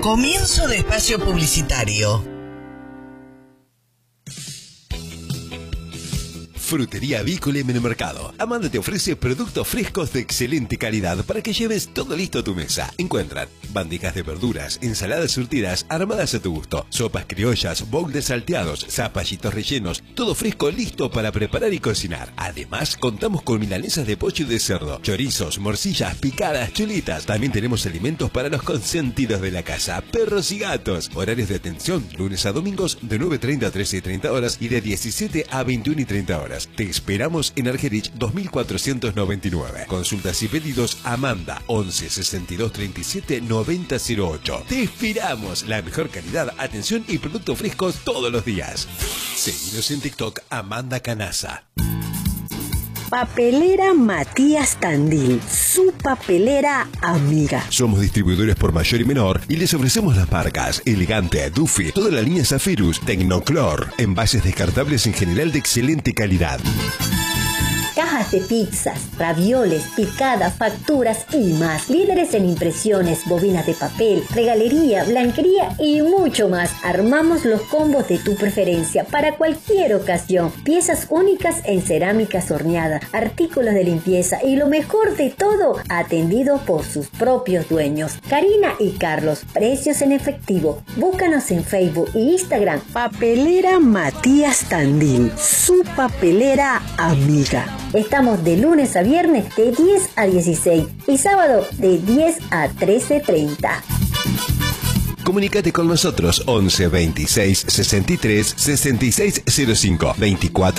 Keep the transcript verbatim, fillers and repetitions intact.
Comienzo de espacio publicitario. Frutería Avícola y Menumercado. Amanda te ofrece productos frescos de excelente calidad para que lleves todo listo a tu mesa. Encuentran bandejas de verduras, ensaladas surtidas armadas a tu gusto, sopas criollas, bowls salteados, zapallitos rellenos, todo fresco listo para preparar y cocinar. Además, contamos con milanesas de pollo y de cerdo, chorizos, morcillas, picadas, chulitas. También tenemos alimentos para los consentidos de la casa, perros y gatos. Horarios de atención, lunes a domingos de nueve y treinta a trece y treinta horas y de diecisiete a veintiuna y treinta horas. Te esperamos en Argerich dos mil cuatrocientos noventa y nueve. Consultas y pedidos Amanda once sesenta y dos treinta y siete noventa cero ocho. Te esperamos. La mejor calidad, atención y productos frescos todos los días. Seguinos en TikTok Amanda Canaza. Papelera Matías Tandil, su papelera amiga. Somos distribuidores por mayor y menor y les ofrecemos las marcas Elegante, Duffy, toda la línea Zafirus, Tecnoclor, envases descartables en general de excelente calidad. Cajas de pizzas, ravioles, picadas, facturas y más. Líderes en impresiones, bobinas de papel, regalería, blanquería y mucho más. Armamos los combos de tu preferencia para cualquier ocasión. Piezas únicas en cerámicas horneadas, artículos de limpieza y lo mejor de todo, atendido por sus propios dueños. Karina y Carlos, precios en efectivo. Búscanos en Facebook e Instagram. Papelera Matías Tandil, su papelera amiga. Estamos de lunes a viernes de diez a dieciséis y sábado de diez a trece treinta. Comunícate con nosotros once veintiséis sesenta y tres sesenta y seis cero cinco veinticuatro